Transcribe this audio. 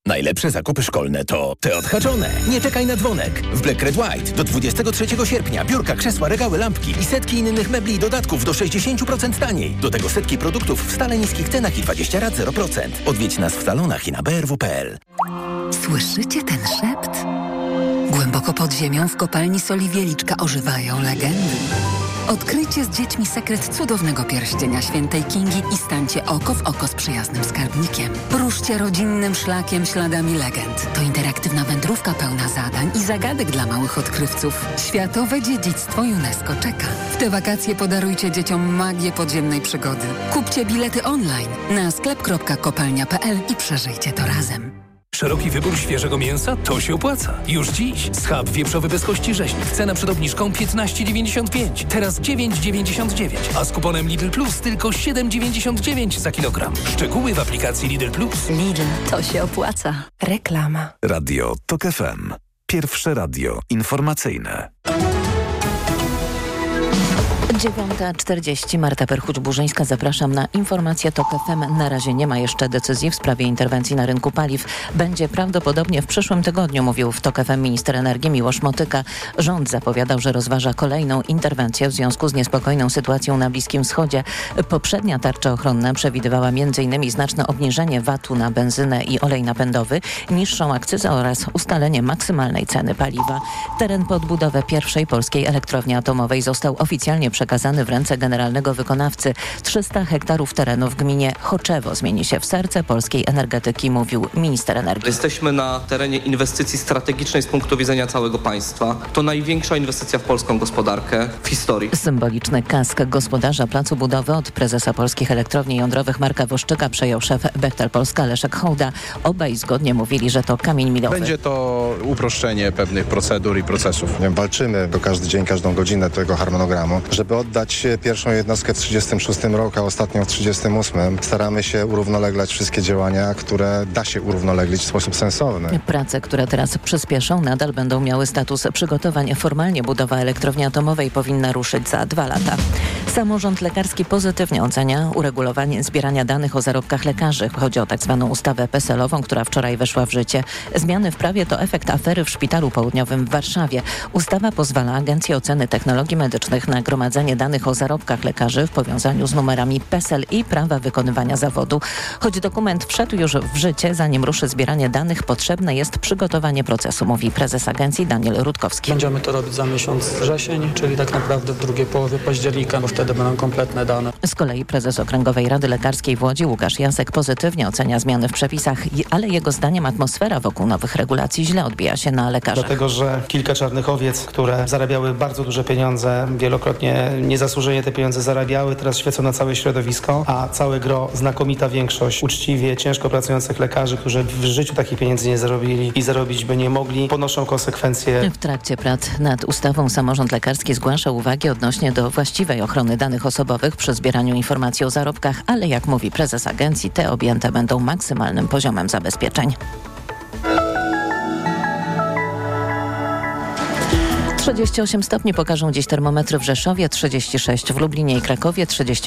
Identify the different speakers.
Speaker 1: Najlepsze zakupy szkolne to te odhaczone. Nie czekaj na dzwonek. W Black Red White do 23 sierpnia biurka, krzesła, regały, lampki i setki innych mebli i dodatków do 60% taniej. Do tego setki produktów w stale niskich cenach i 20 rat 0%. Odwiedź nas w salonach i na brw.pl.
Speaker 2: Słyszycie ten szept? Głęboko pod ziemią w kopalni soli Wieliczka ożywają legendy. Odkryjcie z dziećmi sekret cudownego pierścienia świętej Kingi i stańcie oko w oko z przyjaznym skarbnikiem. Ruszcie rodzinnym szlakiem śladami legend. To interaktywna wędrówka pełna zadań i zagadek dla małych odkrywców. Światowe dziedzictwo UNESCO czeka. W te wakacje podarujcie dzieciom magię podziemnej przygody. Kupcie bilety online na sklep.kopalnia.pl i przeżyjcie to razem.
Speaker 3: Szeroki wybór świeżego mięsa? To się opłaca. Już dziś schab wieprzowy bez kości rzeźnik. Cena przed obniżką 15,95. Teraz 9,99. A z kuponem Lidl Plus tylko 7,99 za kilogram. Szczegóły w aplikacji Lidl Plus.
Speaker 2: Lidl, to się opłaca. Reklama.
Speaker 4: Radio TOK FM. Pierwsze radio informacyjne.
Speaker 5: 9:40. Marta Perchuć-Burzyńska. Zapraszam na informację TOK FM. Na razie nie ma jeszcze decyzji w sprawie interwencji na rynku paliw. Będzie prawdopodobnie w przyszłym tygodniu, mówił w TOK FM minister energii Miłosz Motyka. Rząd zapowiadał, że rozważa kolejną interwencję w związku z niespokojną sytuacją na Bliskim Wschodzie. Poprzednia tarcza ochronna przewidywała m.in. znaczne obniżenie VAT-u na benzynę i olej napędowy, niższą akcyzę oraz ustalenie maksymalnej ceny paliwa. Teren pod budowę pierwszej polskiej elektrowni atomowej został oficjalnie przekazany w ręce generalnego wykonawcy. 300 hektarów terenu w gminie Choczewo zmieni się w serce polskiej energetyki, mówił minister energii.
Speaker 6: Jesteśmy na terenie inwestycji strategicznej z punktu widzenia całego państwa. To największa inwestycja w polską gospodarkę w historii.
Speaker 5: Symboliczny kask gospodarza placu budowy od prezesa Polskich Elektrowni Jądrowych Marka Woszczyka przejął szef Bechtel Polska Leszek Hołda. Obaj zgodnie mówili, że to kamień milowy.
Speaker 7: Będzie to uproszczenie pewnych procedur i procesów.
Speaker 8: Walczymy do każdy dzień, każdą godzinę tego harmonogramu, żeby oddać pierwszą jednostkę w 36 roku, a ostatnią w 38. Staramy się urównoleglać wszystkie działania, które da się urównoleglić w sposób sensowny.
Speaker 5: Prace, które teraz przyspieszą, nadal będą miały status przygotowań. Formalnie budowa elektrowni atomowej powinna ruszyć za 2 lata. Samorząd lekarski pozytywnie ocenia uregulowanie zbierania danych o zarobkach lekarzy. Chodzi o tzw. ustawę PESEL-ową, która wczoraj weszła w życie. Zmiany w prawie to efekt afery w Szpitalu Południowym w Warszawie. Ustawa pozwala Agencji Oceny Technologii Medycznych na gromadzenie danych o zarobkach lekarzy w powiązaniu z numerami PESEL i prawa wykonywania zawodu. Choć dokument wszedł już w życie, zanim ruszy zbieranie danych, potrzebne jest przygotowanie procesu, mówi prezes agencji Daniel Rutkowski.
Speaker 9: Będziemy to robić za miesiąc wrzesień, czyli tak naprawdę w drugiej połowie października, bo wtedy będą kompletne dane.
Speaker 5: Z kolei prezes Okręgowej Rady Lekarskiej w Łodzi Łukasz Jasek pozytywnie ocenia zmiany w przepisach, ale jego zdaniem atmosfera wokół nowych regulacji źle odbija się na lekarzach.
Speaker 10: Dlatego, że kilka czarnych owiec, które zarabiały bardzo duże pieniądze, wielokrotnie niezasłużenie te pieniądze zarabiały, teraz świecą na całe środowisko, a całe gro, znakomita większość uczciwie, ciężko pracujących lekarzy, którzy w życiu takich pieniędzy nie zarobili i zarobić by nie mogli, ponoszą konsekwencje.
Speaker 5: W trakcie prac nad ustawą samorząd lekarski zgłasza uwagi odnośnie do właściwej ochrony danych osobowych przy zbieraniu informacji o zarobkach, ale jak mówi prezes agencji, te objęte będą maksymalnym poziomem zabezpieczeń. 38 stopni pokażą dziś termometry w Rzeszowie, 36 w Lublinie i Krakowie, 35